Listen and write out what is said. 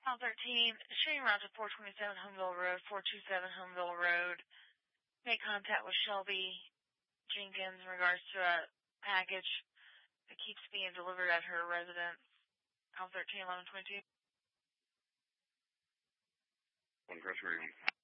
File 13, shooting route to 427 Humville Road, 427 Humville Road. Make contact with Shelby Jenkins in regards to a package that keeps being delivered at her residence. File 13, 1122. One cross reading.